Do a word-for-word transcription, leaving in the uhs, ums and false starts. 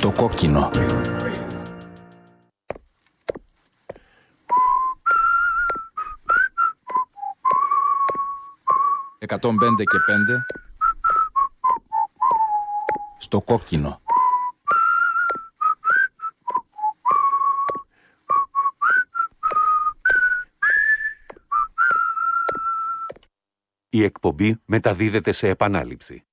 Στο κόκκινο. εκατόν πέντε και πέντε. Στο κόκκινο. Η εκπομπή μεταδίδεται σε επανάληψη.